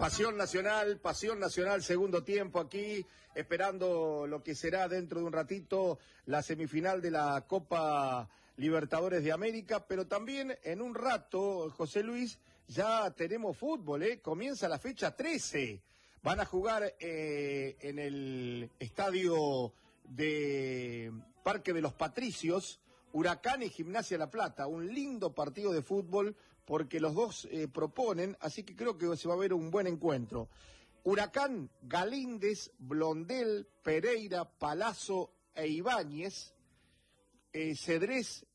Pasión Nacional, segundo tiempo aquí, esperando lo que será dentro de un ratito la semifinal de la Copa Libertadores de América, pero también en un rato, José Luis, ya tenemos fútbol, comienza la fecha 13. Van a jugar en el estadio de Parque de los Patricios, Huracán y Gimnasia La Plata, un lindo partido de fútbol porque los dos proponen, así que creo que se va a ver un buen encuentro. Huracán, Galíndez, Blondel, Pereira, Palazzo e Ibáñez, Cedrés,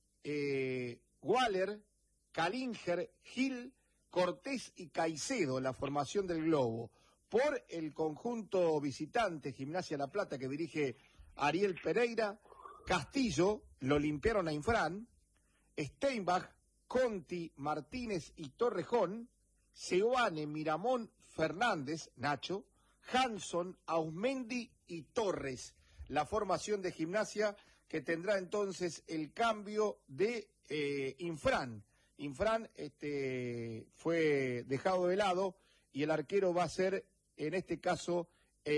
Waller, Calinger, Gil, Cortés y Caicedo, la formación del Globo. Por el conjunto visitante, Gimnasia La Plata, que dirige Ariel Pereira, Castillo, lo limpiaron a Infran, Steinbach, Conti, Martínez y Torrejón, Seoane, Miramón, Fernández, Nacho, Hanson, Ausmendi y Torres. La formación de Gimnasia que tendrá entonces el cambio de Infran. Infran fue dejado de lado y el arquero va a ser, en este caso,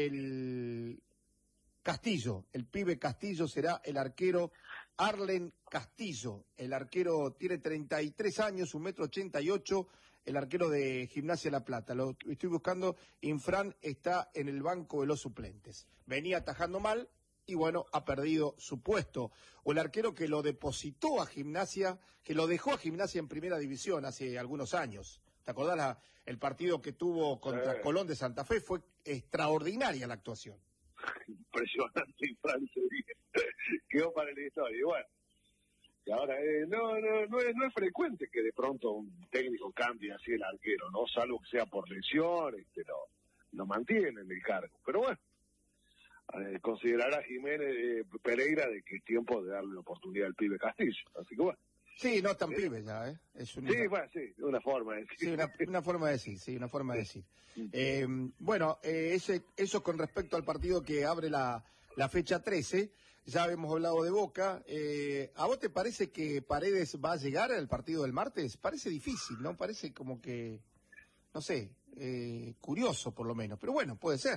el Castillo. El pibe Castillo será el arquero. Arlen Castillo, el arquero tiene 33 años, 1,88 m, el arquero de Gimnasia La Plata. Lo estoy buscando, Infran está en el banco de los suplentes. Venía atajando mal y bueno, ha perdido su puesto. O el arquero que lo depositó a Gimnasia, que lo dejó a Gimnasia en primera división hace algunos años. ¿Te acordás el partido que tuvo contra Colón de Santa Fe? Fue extraordinaria la actuación. Impresionante, Infran, quedó para la historia. Y bueno, que ahora no es frecuente que de pronto un técnico cambie así el arquero, ¿no? Salvo que sea por lesión, lo mantiene en el cargo. Pero bueno, considerará Jiménez Pereira de que es tiempo de darle la oportunidad al pibe Castillo. Así que bueno. Sí, no tan pibe ya, Es una... Sí, bueno, sí, una forma de decir. Sí, una forma de decir, sí, una forma de decir. Bueno, eso con respecto al partido que abre la fecha 13, ya hemos hablado de Boca. ¿A vos te parece que Paredes va a llegar al partido del martes? Parece difícil, ¿no? Parece como que, no sé, curioso por lo menos, pero bueno, puede ser.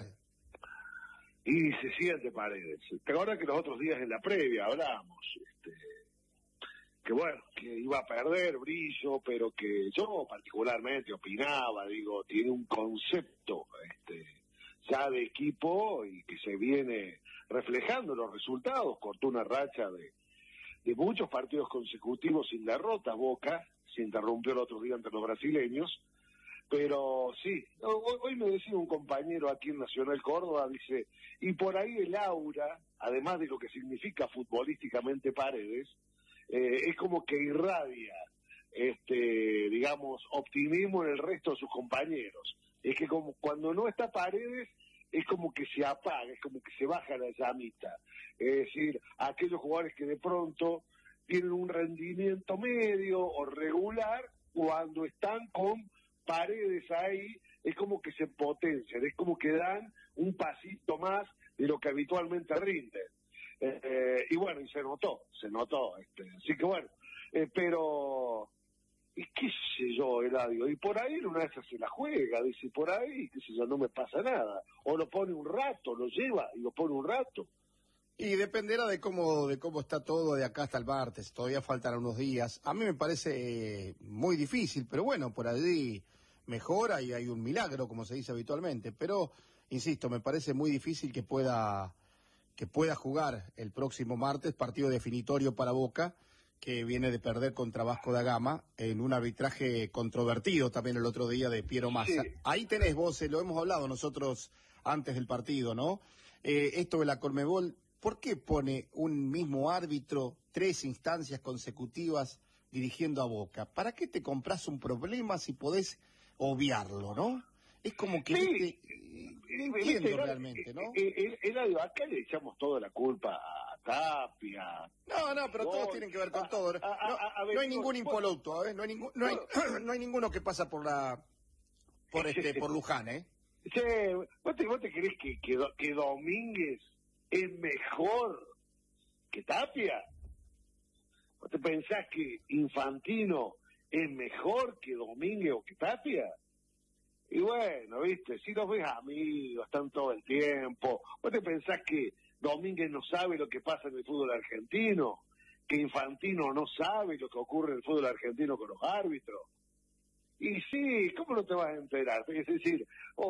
Y se siente Paredes. ¿Te acuerdas que los otros días en la previa hablábamos? Que bueno, que iba a perder brillo, pero que yo particularmente opinaba, tiene un concepto ya de equipo y que se viene reflejando los resultados. Cortó una racha de muchos partidos consecutivos sin derrotas. Boca se interrumpió el otro día entre los brasileños, pero sí, hoy me decía un compañero aquí en Nacional Córdoba, dice, y por ahí el aura, además de lo que significa futbolísticamente Paredes, es como que irradia, optimismo en el resto de sus compañeros. Es que como cuando no está Paredes, es como que se apaga, es como que se baja la llamita. Es decir, aquellos jugadores que de pronto tienen un rendimiento medio o regular, cuando están con Paredes ahí, es como que se potencian, es como que dan un pasito más de lo que habitualmente rinden. Y bueno, y se notó, así que bueno, pero, y qué sé yo, Eladio, y por ahí una vez se la juega, dice, por ahí, qué sé yo, no me pasa nada, o lo pone un rato, lo lleva y lo pone un rato. Y dependerá de cómo está todo de acá hasta el martes, todavía faltan unos días. A mí me parece muy difícil, pero bueno, por allí mejora y hay un milagro, como se dice habitualmente, pero, insisto, me parece muy difícil que pueda jugar el próximo martes, partido definitorio para Boca, que viene de perder contra Vasco da Gama, en un arbitraje controvertido también el otro día de Piero Massa. Sí. Ahí tenés vos, lo hemos hablado nosotros antes del partido, ¿no? Esto de la Conmebol, ¿por qué pone un mismo árbitro 3 instancias consecutivas dirigiendo a Boca? ¿Para qué te compras un problema si podés obviarlo, no? Es como que sí, no entiendo realmente, ¿no? Acá le echamos toda la culpa a Tapia. No, pero todos tienen que ver con todo. No hay ningún impoluto, ¿eh? No hay ninguno que pasa por Luján, ¿eh? Che, ¿vos te creés que Domínguez es mejor que Tapia? ¿Vos te pensás que Infantino es mejor que Domínguez o que Tapia? Y bueno, viste, si los ves amigos, están todo el tiempo. ¿Vos te pensás que Domínguez no sabe lo que pasa en el fútbol argentino? ¿Que Infantino no sabe lo que ocurre en el fútbol argentino con los árbitros? Y sí, ¿cómo no te vas a enterar? Es decir,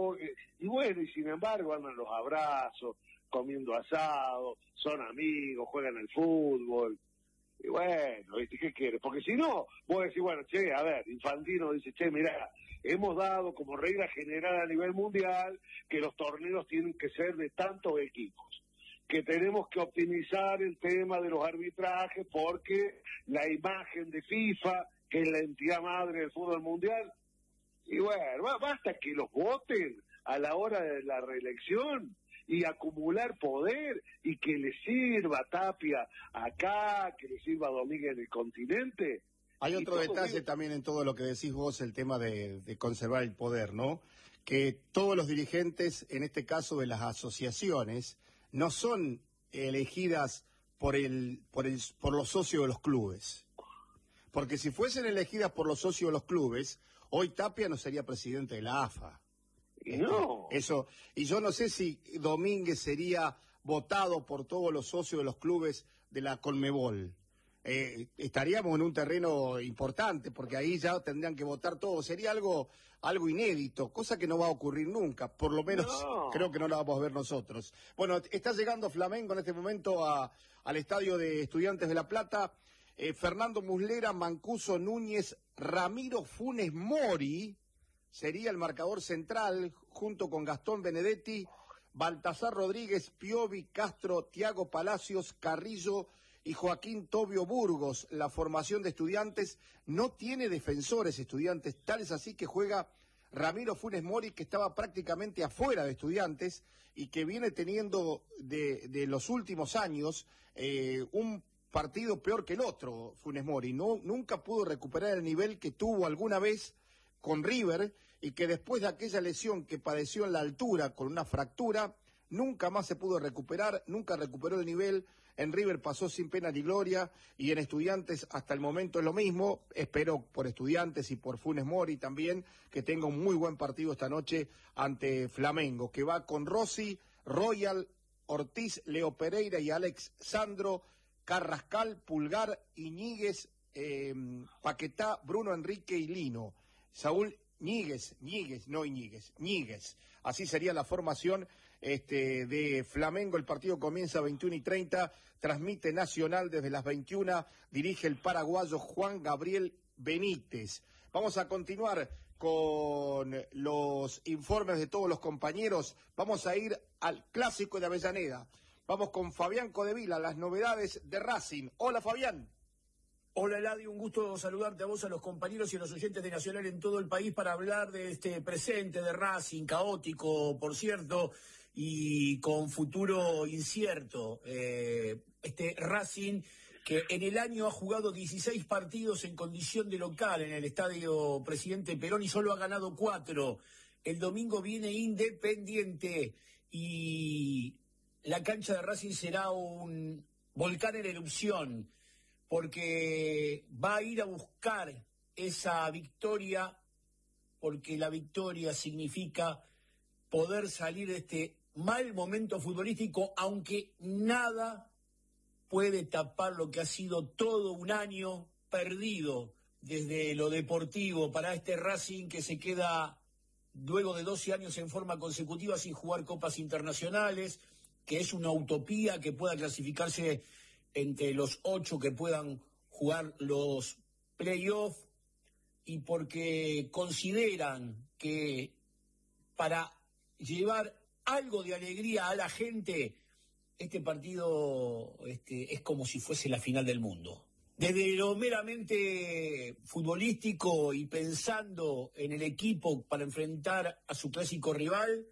y bueno, y sin embargo andan los abrazos, comiendo asado, son amigos, juegan al fútbol. Y bueno, ¿viste qué quieres? Porque si no, vos decís, bueno, che, a ver, Infantino dice, che, mirá, hemos dado como regla general a nivel mundial que los torneos tienen que ser de tantos equipos, que tenemos que optimizar el tema de los arbitrajes porque la imagen de FIFA, que es la entidad madre del fútbol mundial, y bueno, basta que los voten a la hora de la reelección y acumular poder y que le sirva a Tapia acá, que le sirva a Domínguez en el continente. Hay otro detalle también en todo lo que decís vos, el tema de conservar el poder, ¿no? Que todos los dirigentes, en este caso de las asociaciones, no son elegidas por los socios de los clubes. Porque si fuesen elegidas por los socios de los clubes, hoy Tapia no sería presidente de la AFA. No. Eso, y yo no sé si Domínguez sería votado por todos los socios de los clubes de la Conmebol. Estaríamos en un terreno importante, porque ahí ya tendrían que votar todos. Sería algo inédito, cosa que no va a ocurrir nunca, por lo menos creo que no la vamos a ver nosotros. Bueno, está llegando Flamengo en este momento al estadio de Estudiantes de La Plata. Fernando Muslera, Mancuso Núñez, Ramiro Funes Mori sería el marcador central, junto con Gastón Benedetti, Baltasar Rodríguez, Piovi, Castro, Tiago Palacios, Carrillo y Joaquín Tobio Burgos. La formación de Estudiantes no tiene defensores Estudiantes, tal es así que juega Ramiro Funes Mori, que estaba prácticamente afuera de Estudiantes y que viene teniendo de los últimos años un partido peor que el otro, Funes Mori. Nunca pudo recuperar el nivel que tuvo alguna vez con River, y que después de aquella lesión que padeció en la altura con una fractura, nunca más se pudo recuperar, nunca recuperó el nivel. En River pasó sin pena ni gloria, y en Estudiantes hasta el momento es lo mismo. Espero por Estudiantes y por Funes Mori también que tenga un muy buen partido esta noche ante Flamengo, que va con Rossi, Royal, Ortiz, Leo Pereira y Alex Sandro, Carrascal, Pulgar, Iñiguez, Paquetá, Bruno Enrique y Lino. Saúl Ñíguez, no Iñiguez, Ñíguez. Así sería la formación de Flamengo. El partido comienza a 21:30, transmite Nacional desde las 21, dirige el paraguayo Juan Gabriel Benítez. Vamos a continuar con los informes de todos los compañeros. Vamos a ir al Clásico de Avellaneda. Vamos con Fabián Codevila, las novedades de Racing. Hola, Fabián. Hola, Eladio, un gusto saludarte a vos, a los compañeros y a los oyentes de Nacional en todo el país para hablar de este presente de Racing, caótico, por cierto, y con futuro incierto. Este Racing que en el año ha jugado 16 partidos en condición de local en el Estadio Presidente Perón y solo ha ganado 4. El domingo viene Independiente y la cancha de Racing será un volcán en erupción, porque va a ir a buscar esa victoria, porque la victoria significa poder salir de este mal momento futbolístico, aunque nada puede tapar lo que ha sido todo un año perdido desde lo deportivo para este Racing, que se queda luego de 12 años en forma consecutiva sin jugar copas internacionales, que es una utopía que pueda clasificarse entre los 8 que puedan jugar los playoffs, y porque consideran que para llevar algo de alegría a la gente, este partido es como si fuese la final del mundo. Desde lo meramente futbolístico y pensando en el equipo para enfrentar a su clásico rival,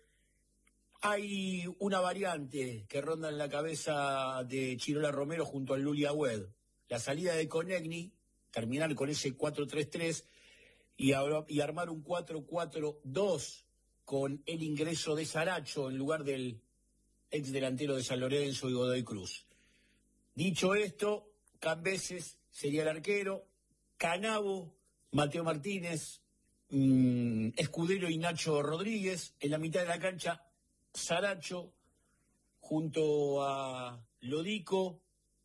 hay una variante que ronda en la cabeza de Chirola Romero junto al Luli Agüed. La salida de Konechny, terminar con ese 4-3-3 y armar un 4-4-2 con el ingreso de Saracho en lugar del ex delantero de San Lorenzo y Godoy Cruz. Dicho esto, Cambeses sería el arquero, Canavo, Mateo Martínez, Escudero y Nacho Rodríguez. En la mitad de la cancha, Saracho, junto a Lodico,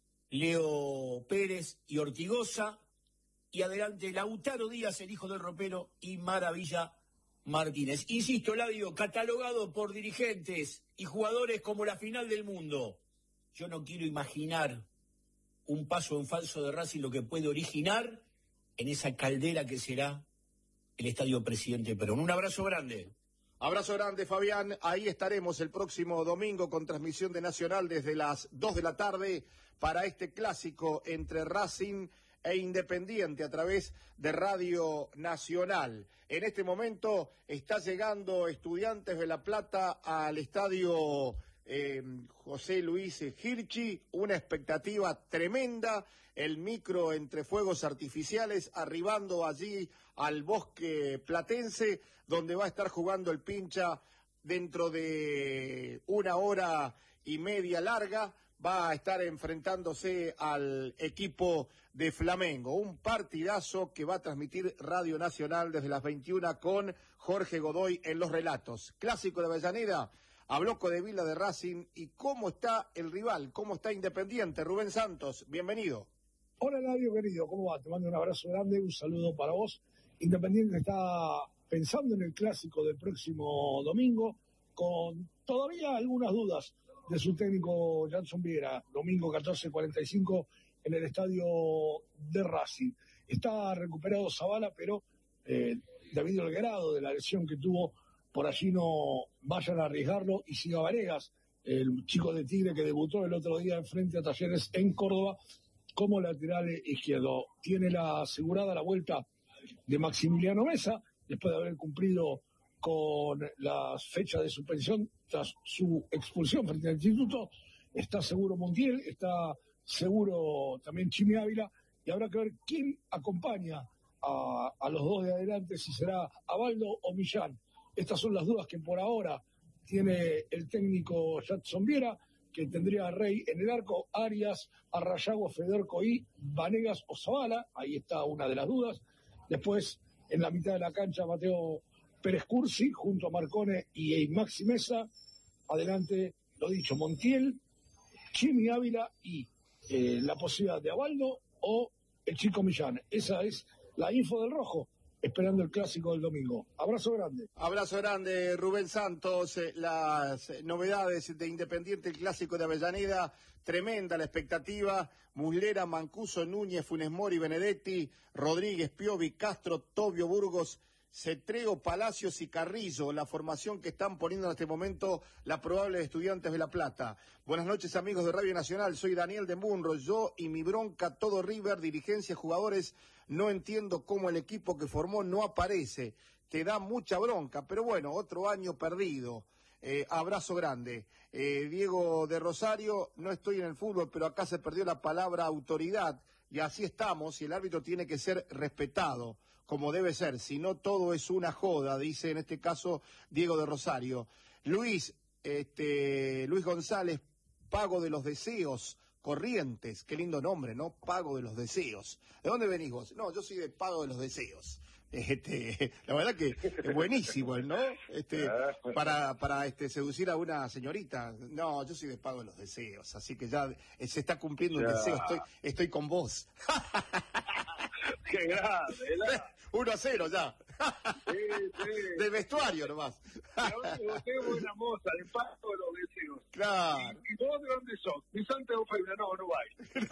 Leo Pérez y Ortigosa. Y adelante, Lautaro Díaz, el hijo del ropero, y Maravilla Martínez. Insisto, Eladio, catalogado por dirigentes y jugadores como la final del mundo. Yo no quiero imaginar un paso en falso de Racing lo que puede originar en esa caldera que será el Estadio Presidente Perón. Un abrazo grande. Abrazo grande, Fabián. Ahí estaremos el próximo domingo con transmisión de Nacional desde las 2 de la tarde para este clásico entre Racing e Independiente a través de Radio Nacional. En este momento está llegando Estudiantes de La Plata al estadio José Luis Hirchi, una expectativa tremenda, el micro entre fuegos artificiales arribando allí al Bosque Platense, donde va a estar jugando el Pincha dentro de 1 hora y media larga. Va a estar enfrentándose al equipo de Flamengo. Un partidazo que va a transmitir Radio Nacional desde las 21 con Jorge Godoy en los relatos. Clásico de Avellaneda, habló Codevila de Racing. ¿Y cómo está el rival? ¿Cómo está Independiente? Rubén Santos, bienvenido. Hola, Eladio, querido, ¿cómo va? Te mando un abrazo grande, un saludo para vos. Independiente está pensando en el clásico del próximo domingo, con todavía algunas dudas de su técnico Jadson Viera, domingo 14:45 en el estadio de Racing. Está recuperado Zavala, pero debido al grado de la lesión que tuvo, por allí no vayan a arriesgarlo. Y siga Varegas, el chico de Tigre que debutó el otro día en frente a Talleres en Córdoba como lateral izquierdo. Tiene asegurada la vuelta de Maximiliano Mesa, después de haber cumplido con la fecha de suspensión tras su expulsión frente al Instituto. Está seguro Montiel, está seguro también Chimi Ávila, y habrá que ver quién acompaña a los dos de adelante, si será Abaldo o Millán. Estas son las dudas que por ahora tiene el técnico Jadson Viera, que tendría a Rey en el arco, Arias, Arrayagua, Federico y Vanegas o Zavala. Ahí está una de las dudas. Después, en la mitad de la cancha, Mateo Pérez Cursi, junto a Marcone y Maxi Mesa. Adelante, lo dicho, Montiel, Chimi Ávila y la posibilidad de Abaldo o el chico Millán. Esa es la info del Rojo, esperando el clásico del domingo. Abrazo grande. Abrazo grande, Rubén Santos. Las novedades de Independiente, el clásico de Avellaneda, tremenda la expectativa. Muslera, Mancuso, Núñez, Funes Mori, Benedetti, Rodríguez, Piovi, Castro, Tobio, Burgos, Cetreo, Palacios y Carrillo, la formación que están poniendo en este momento la probable de Estudiantes de La Plata. Buenas noches, amigos de Radio Nacional, soy Daniel de Munro, yo y mi bronca, todo River, dirigencia, jugadores, no entiendo cómo el equipo que formó no aparece, te da mucha bronca, pero bueno, otro año perdido. Abrazo grande. Diego de Rosario, no estoy en el fútbol, pero acá se perdió la palabra autoridad, y así estamos, y el árbitro tiene que ser respetado, como debe ser, si no todo es una joda, dice en este caso Diego de Rosario. Luis González, Pago de los Deseos, Corrientes, qué lindo nombre, ¿no? Pago de los Deseos. ¿De dónde venís vos? No, yo soy de Pago de los Deseos. La verdad que es buenísimo, ¿no? Para seducir a una señorita. No, yo soy de Pago de los Deseos, así que ya se está cumpliendo el deseo, estoy con vos. ¡Qué grande! 1-0 ya. Sí, sí. De vestuario nomás. Usted es buena moza, de Pago de los Deseos. Claro. ¿Y vos de dónde sos? De Santa Eufemia. No vais.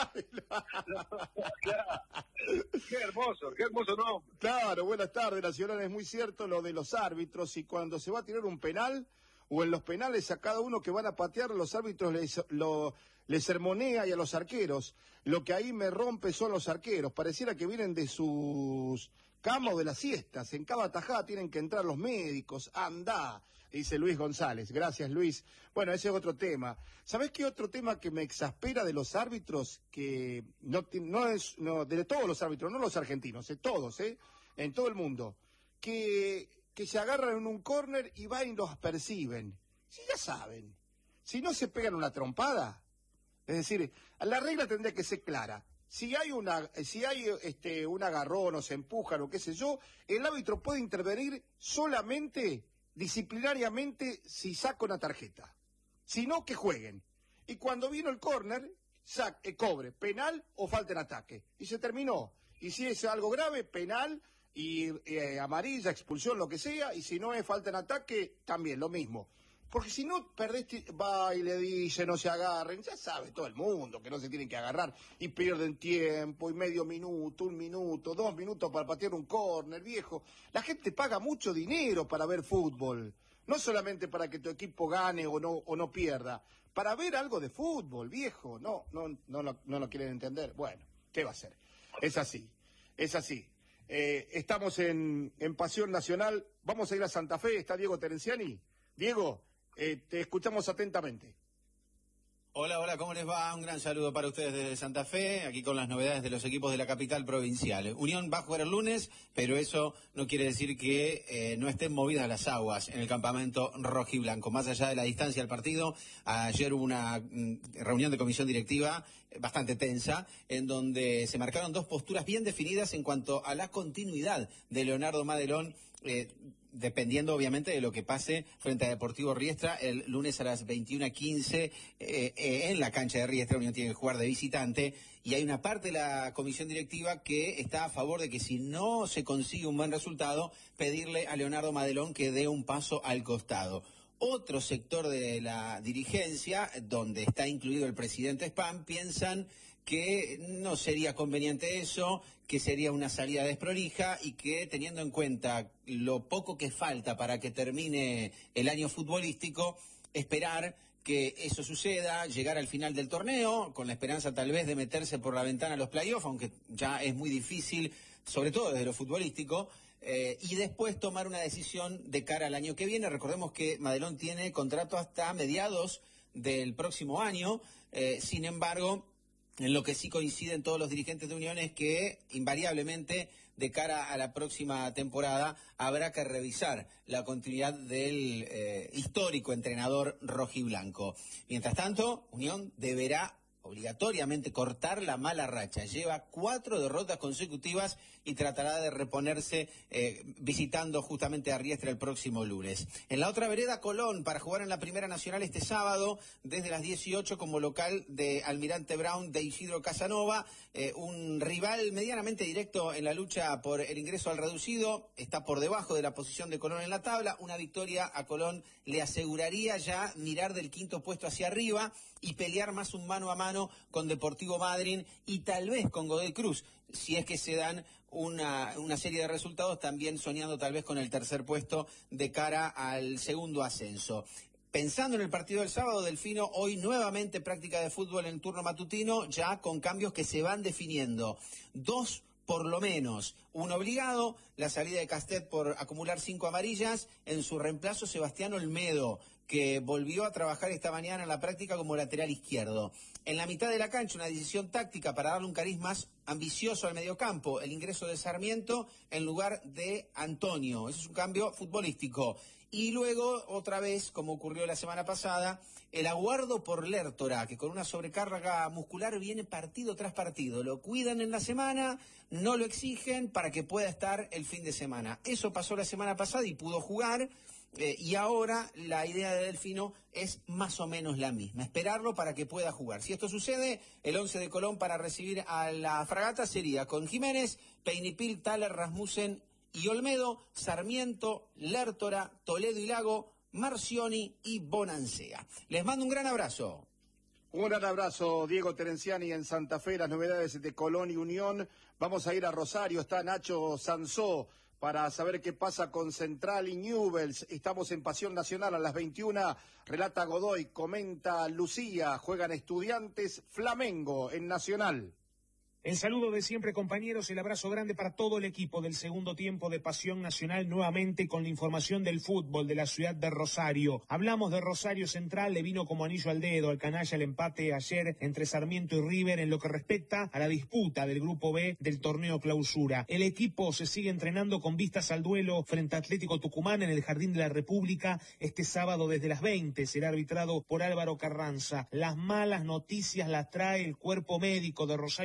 Claro. Qué hermoso nombre. Claro, buenas tardes, Nacional. Es muy cierto lo de los árbitros, y cuando se va a tirar un penal, o en los penales a cada uno que van a patear, los árbitros les sermonea, y a los arqueros. Lo que ahí me rompe son los arqueros. Pareciera que vienen de sus camas o de las siestas. En cada tajada tienen que entrar los médicos. Anda, dice Luis González. Gracias, Luis. Bueno, ese es otro tema. ¿Sabés qué otro tema que me exaspera de los árbitros? Que de todos los árbitros, no los argentinos, de todos, en todo el mundo. Que se agarran en un córner y van y los perciben. Si ya saben. Si no se pegan una trompada. Es decir, la regla tendría que ser clara. si hay un agarrón o se empujan o qué sé yo, el árbitro puede intervenir solamente disciplinariamente si saca una tarjeta. Si no, que jueguen. Y cuando vino el córner, cobre, penal o falta en ataque. Y se terminó. Y si es algo grave, penal y amarilla, expulsión, lo que sea. Y si no es falta en ataque, también lo mismo. Porque si no perdés, va y le dice, no se agarren. Ya sabe todo el mundo que no se tienen que agarrar. Y pierden tiempo, y medio minuto, 1 minuto, 2 minutos para patear un córner, viejo. La gente paga mucho dinero para ver fútbol. No solamente para que tu equipo gane o no pierda. Para ver algo de fútbol, viejo. No lo quieren entender. Bueno, ¿qué va a hacer? Es así. Estamos en Pasión Nacional. Vamos a ir a Santa Fe. Está Diego Terenciani. Diego, te escuchamos atentamente. Hola, ¿cómo les va? Un gran saludo para ustedes desde Santa Fe, aquí con las novedades de los equipos de la capital provincial. Unión va a jugar el lunes, pero eso no quiere decir que no estén movidas las aguas en el campamento rojiblanco. Más allá de la distancia del partido, ayer hubo una reunión de comisión directiva bastante tensa, en donde se marcaron 2 posturas bien definidas en cuanto a la continuidad de Leonardo Madelón, dependiendo obviamente de lo que pase frente a Deportivo Riestra el lunes a las 21:15 en la cancha de Riestra. Unión tiene que jugar de visitante y hay una parte de la comisión directiva que está a favor de que si no se consigue un buen resultado, pedirle a Leonardo Madelón que dé un paso al costado. Otro sector de la dirigencia, donde está incluido el presidente Spam, piensan que no sería conveniente eso, que sería una salida desprolija y que, teniendo en cuenta lo poco que falta para que termine el año futbolístico, esperar que eso suceda, llegar al final del torneo, con la esperanza tal vez de meterse por la ventana a los playoffs, aunque ya es muy difícil, sobre todo desde lo futbolístico, y después tomar una decisión de cara al año que viene. Recordemos que Madelón tiene contrato hasta mediados del próximo año, sin embargo, en lo que sí coinciden todos los dirigentes de Unión es que invariablemente de cara a la próxima temporada habrá que revisar la continuidad del histórico entrenador rojiblanco. Mientras tanto, Unión deberá obligatoriamente cortar la mala racha. Lleva 4 derrotas consecutivas y tratará de reponerse visitando justamente a Riestra el próximo lunes. En la otra vereda, Colón, para jugar en la Primera Nacional este sábado, desde las 18 como local de Almirante Brown de Isidro Casanova, un rival medianamente directo en la lucha por el ingreso al reducido, está por debajo de la posición de Colón en la tabla. Una victoria a Colón le aseguraría ya mirar del 5º puesto hacia arriba y pelear más un mano a mano con Deportivo Madryn y tal vez con Godoy Cruz, si es que se dan una serie de resultados, también soñando tal vez con el 3er puesto de cara al segundo ascenso. Pensando en el partido del sábado, Delfino, hoy nuevamente práctica de fútbol en turno matutino, ya con cambios que se van definiendo. 2 por lo menos. Un obligado, la salida de Castet por acumular 5 amarillas, en su reemplazo Sebastián Olmedo, que volvió a trabajar esta mañana en la práctica como lateral izquierdo. En la mitad de la cancha, una decisión táctica para darle un cariz más ambicioso al mediocampo, el ingreso de Sarmiento en lugar de Antonio. Ese es un cambio futbolístico. Y luego, otra vez, como ocurrió la semana pasada, el aguardo por Lertora, que con una sobrecarga muscular viene partido tras partido. Lo cuidan en la semana, no lo exigen para que pueda estar el fin de semana. Eso pasó la semana pasada y pudo jugar. Y ahora la idea de Delfino es más o menos la misma, esperarlo para que pueda jugar. Si esto sucede, el 11 de Colón para recibir a la Fragata sería con Jiménez, Peinipil, Thaler, Rasmussen y Olmedo, Sarmiento, Lertora, Toledo y Lago, Marcioni y Bonancea. Les mando un gran abrazo. Un gran abrazo, Diego Terenciani en Santa Fe, las novedades de Colón y Unión. Vamos a ir a Rosario, está Nacho Sansó para saber qué pasa con Central y Newell's. Estamos en Pasión Nacional a las 21. Relata Godoy, comenta Lucía, juegan Estudiantes, Flamengo en Nacional. El saludo de siempre, compañeros, el abrazo grande para todo el equipo del segundo tiempo de Pasión Nacional, nuevamente con la información del fútbol de la ciudad de Rosario. Hablamos de Rosario Central, le vino como anillo al dedo al canalla el empate ayer entre Sarmiento y River en lo que respecta a la disputa del Grupo B del torneo clausura. El equipo se sigue entrenando con vistas al duelo frente a Atlético Tucumán en el Jardín de la República este sábado desde las 20. Será arbitrado por Álvaro Carranza. Las malas noticias las trae el cuerpo médico de Rosario Central,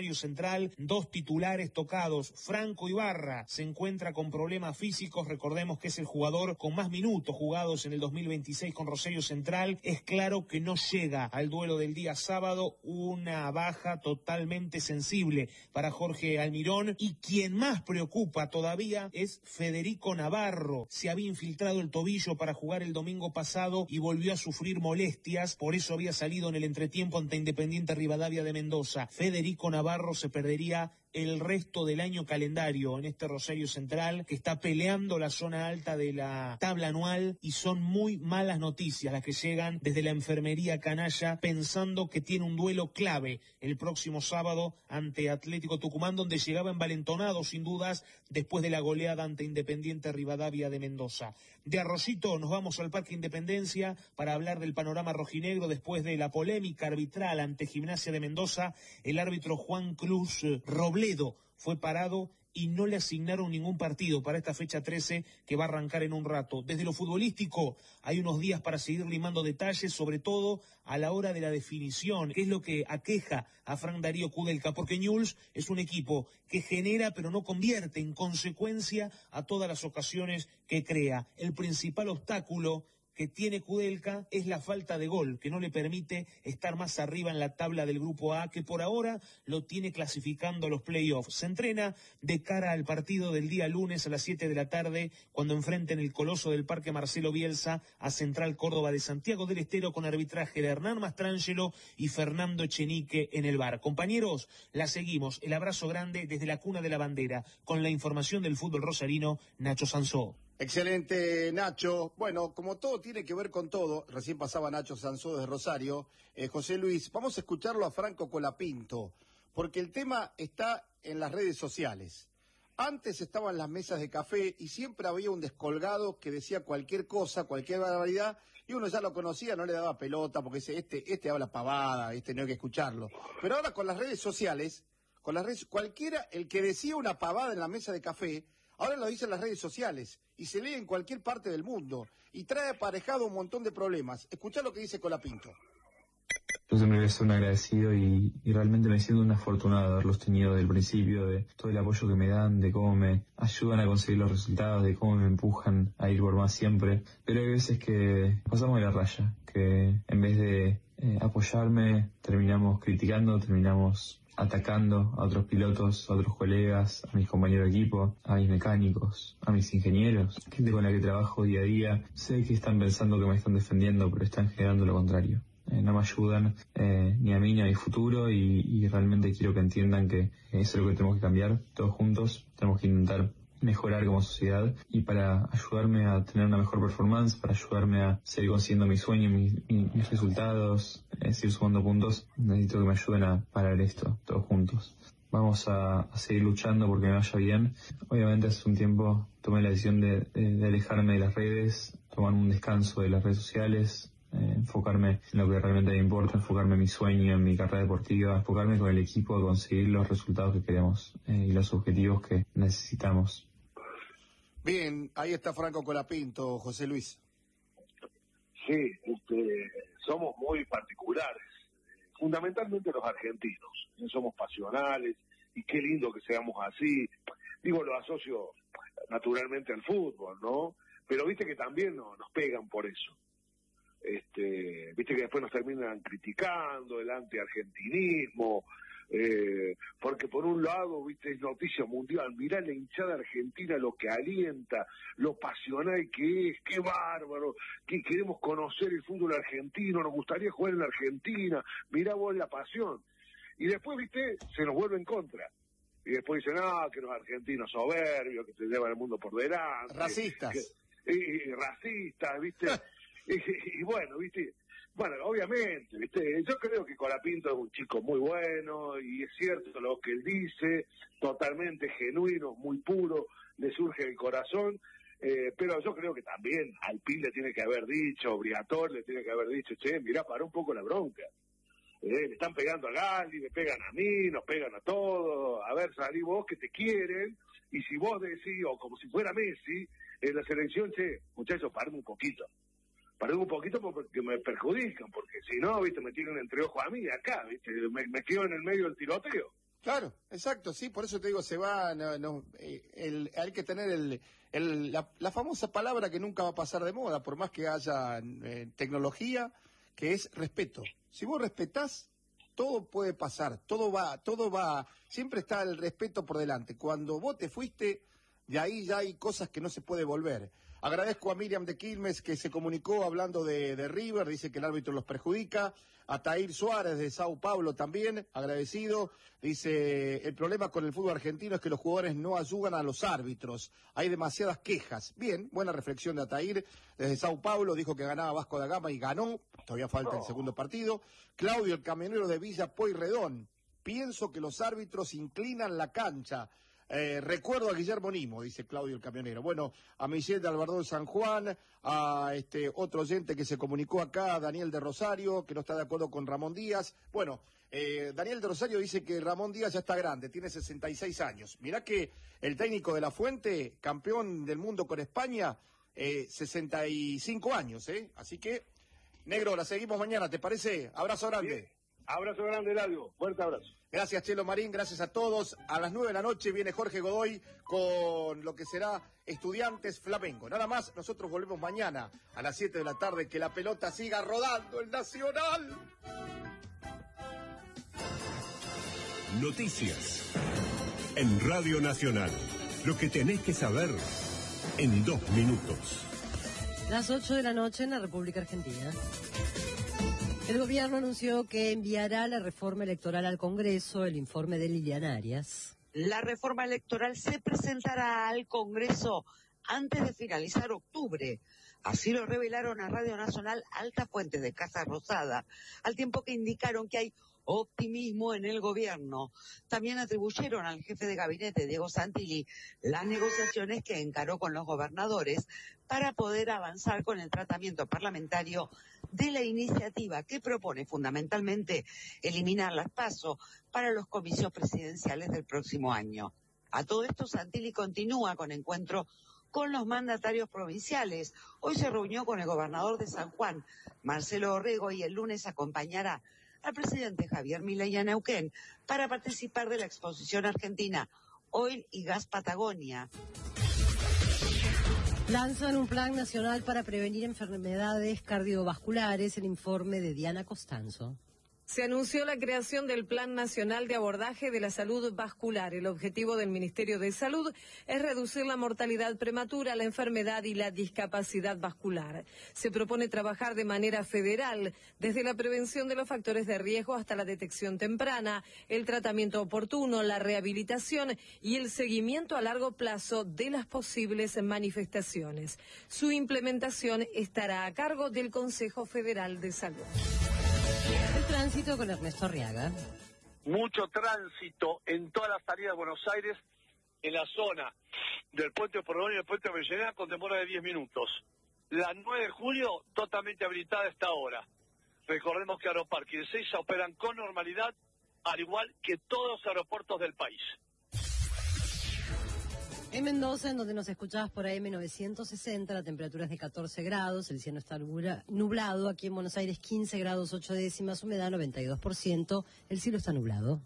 Central, 2 titulares tocados. Franco Ibarra se encuentra con problemas físicos, recordemos que es el jugador con más minutos jugados en el 2026 con Rosario Central. Es claro que no llega al duelo del día sábado, una baja totalmente sensible para Jorge Almirón, y quien más preocupa todavía es Federico Navarro. Se había infiltrado el tobillo para jugar el domingo pasado y volvió a sufrir molestias, por eso había salido en el entretiempo ante Independiente Rivadavia de Mendoza. Federico Navarro se perdería el resto del año calendario en este Rosario Central, que está peleando la zona alta de la tabla anual, y son muy malas noticias las que llegan desde la enfermería canalla, pensando que tiene un duelo clave el próximo sábado ante Atlético Tucumán, donde llegaba envalentonado sin dudas después de la goleada ante Independiente Rivadavia de Mendoza. De Arroyito nos vamos al Parque Independencia para hablar del panorama rojinegro después de la polémica arbitral ante Gimnasia de Mendoza. El árbitro Juan Cruz Robledo fue parado y no le asignaron ningún partido para esta fecha 13 que va a arrancar en un rato. Desde lo futbolístico hay unos días para seguir limando detalles, sobre todo a la hora de la definición, que es lo que aqueja a Fran Darío Kudelka, porque Newell's es un equipo que genera pero no convierte, en consecuencia a todas las ocasiones que crea. El principal obstáculo que tiene Kudelka es la falta de gol, que no le permite estar más arriba en la tabla del Grupo A, que por ahora lo tiene clasificando a los playoffs. Se entrena de cara al partido del día lunes a las 7 de la tarde, cuando enfrenten el coloso del Parque Marcelo Bielsa a Central Córdoba de Santiago del Estero, con arbitraje de Hernán Mastrangelo y Fernando Echenique en el VAR. Compañeros, la seguimos. El abrazo grande desde la cuna de la bandera. Con la información del fútbol rosarino, Nacho Sansó. Excelente, Nacho. Bueno, como todo tiene que ver con todo, recién pasaba Nacho Sansó desde Rosario. José Luis, vamos a escucharlo a Franco Colapinto, porque el tema está en las redes sociales. Antes estaban las mesas de café y siempre había un descolgado que decía cualquier cosa, cualquier barbaridad, y uno ya lo conocía, no le daba pelota, porque este habla pavada, no hay que escucharlo. Pero ahora con las redes sociales, cualquiera, el que decía una pavada en la mesa de café, ahora lo dicen las redes sociales y se lee en cualquier parte del mundo y trae aparejado un montón de problemas. Escuchá lo que dice Colapinto. Yo siempre voy a ser un agradecido y realmente me siento un afortunado de haberlos tenido desde el principio, de todo el apoyo que me dan, de cómo me ayudan a conseguir los resultados, de cómo me empujan a ir por más siempre. Pero hay veces que pasamos de la raya, que en vez de apoyarme terminamos criticando, terminamos atacando a otros pilotos, a otros colegas, a mis compañeros de equipo, a mis mecánicos, a mis ingenieros, gente con la que trabajo día a día. Sé que están pensando que me están defendiendo, pero están generando lo contrario. No me ayudan ni a mí ni a mi futuro y realmente quiero que entiendan que eso es lo que tenemos que cambiar todos juntos. Tenemos que intentar mejorar como sociedad, y para ayudarme a tener una mejor performance, para ayudarme a seguir consiguiendo mis sueños, mis resultados, seguir sumando puntos, necesito que me ayuden a parar esto todos juntos. Vamos a seguir luchando porque me vaya bien. Obviamente hace un tiempo tomé la decisión de alejarme de las redes, tomar un descanso de las redes sociales, enfocarme en lo que realmente me importa, enfocarme en mi sueño, en mi carrera deportiva, enfocarme con el equipo a conseguir los resultados que queremos y los objetivos que necesitamos. Bien, ahí está Franco Colapinto, José Luis. Sí, somos muy particulares, fundamentalmente los argentinos, somos pasionales y qué lindo que seamos así. Digo, lo asocio naturalmente al fútbol, ¿no? Pero viste que también nos pegan por eso. Viste que después nos terminan criticando el antiargentinismo, porque por un lado, viste, es noticia mundial, mirá la hinchada argentina, lo que alienta, lo pasional que es, qué bárbaro, que queremos conocer el fútbol argentino, nos gustaría jugar en la Argentina, mirá vos la pasión. Y después, viste, se nos vuelve en contra. Y después dicen, que los argentinos soberbios, que se llevan el mundo por delante. Racistas. Racistas, viste. Y bueno, viste, bueno, obviamente, viste, yo creo que Colapinto es un chico muy bueno y es cierto lo que él dice, totalmente genuino, muy puro, le surge del corazón, pero yo creo que también Alpín le tiene que haber dicho, Briatore le tiene que haber dicho, che, mirá, pará un poco la bronca. Le están pegando a Galli, me pegan a mí, nos pegan a todos, a ver, salí vos que te quieren, y si vos decís, o como si fuera Messi, en la selección, che, muchachos, parame un poquito porque me perjudican, porque si no, viste, me tienen entre ojos a mí acá, viste, me quedo en el medio del tiroteo. Claro, exacto, sí, por eso te digo, se va, hay que tener la famosa palabra que nunca va a pasar de moda, por más que haya tecnología, que es respeto. Si vos respetás, todo puede pasar, todo va, siempre está el respeto por delante. Cuando vos te fuiste, de ahí ya hay cosas que no se puede volver. Agradezco a Miriam de Quilmes que se comunicó hablando de River, dice que el árbitro los perjudica. A Tair Suárez de Sao Paulo también, agradecido. Dice, el problema con el fútbol argentino es que los jugadores no ayudan a los árbitros. Hay demasiadas quejas. Bien, buena reflexión de Atair. Desde Sao Paulo dijo que ganaba Vasco da Gama y ganó. Todavía falta el segundo partido. Claudio, el camionero de Villa Pueyrredón. Pienso que los árbitros inclinan la cancha. Recuerdo a Guillermo Nimo, dice Claudio el camionero. Bueno, a Michelle de Albardón San Juan, a otro oyente que se comunicó acá, Daniel de Rosario, que no está de acuerdo con Ramón Díaz. Bueno, Daniel de Rosario dice que Ramón Díaz ya está grande, tiene 66 años. Mirá que el técnico de La Fuente, campeón del mundo con España, 65 años, Así que, negro, la seguimos mañana, ¿te parece? Abrazo grande. Bien. Abrazo grande, Eladio. Fuerte abrazo. Gracias, Chelo Marín, gracias a todos. A las 9 de la noche viene Jorge Godoy con lo que será Estudiantes Flamengo. Nada más, nosotros volvemos mañana a las 7 de la tarde. Que la pelota siga rodando, el Nacional. Noticias en Radio Nacional. Lo que tenés que saber en 2 minutos. Las 8 de la noche en la República Argentina. El gobierno anunció que enviará la reforma electoral al Congreso, el informe de Liliana Arias. La reforma electoral se presentará al Congreso antes de finalizar octubre. Así lo revelaron a Radio Nacional altas fuentes de Casa Rosada, al tiempo que indicaron que hay optimismo en el gobierno. También atribuyeron al jefe de gabinete, Diego Santilli, las negociaciones que encaró con los gobernadores para poder avanzar con el tratamiento parlamentario de la iniciativa que propone fundamentalmente eliminar las PASO para los comicios presidenciales del próximo año. A todo esto, Santilli continúa con encuentro con los mandatarios provinciales. Hoy se reunió con el gobernador de San Juan, Marcelo Orrego, y el lunes acompañará al presidente Javier Milei a Neuquén para participar de la exposición argentina Oil y Gas Patagonia. Lanzan un plan nacional para prevenir enfermedades cardiovasculares, el informe de Diana Costanzo. Se anunció la creación del Plan Nacional de Abordaje de la Salud Vascular. El objetivo del Ministerio de Salud es reducir la mortalidad prematura, la enfermedad y la discapacidad vascular. Se propone trabajar de manera federal, desde la prevención de los factores de riesgo hasta la detección temprana, el tratamiento oportuno, la rehabilitación y el seguimiento a largo plazo de las posibles manifestaciones. Su implementación estará a cargo del Consejo Federal de Salud. El tránsito con Ernesto Arriaga. Mucho tránsito en toda la salida de Buenos Aires, en la zona del puente Porredón y el puente Avellaneda, con demora de 10 minutos. La 9 de julio, totalmente habilitada a esta hora. Recordemos que Aeroparque y Ezeiza operan con normalidad, al igual que todos los aeropuertos del país. En Mendoza, en donde nos escuchabas por AM 960, la temperatura es de 14 grados, el cielo está nublado. Aquí en Buenos Aires 15 grados 8 décimas, humedad 92%, el cielo está nublado.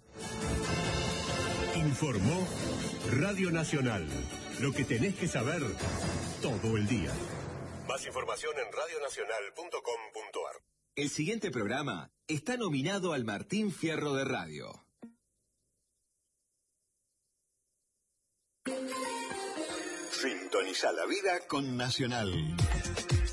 Informó Radio Nacional. Lo que tenés que saber todo el día. Más información en radionacional.com.ar. El siguiente programa está nominado al Martín Fierro de Radio. Sintoniza la vida con Nacional.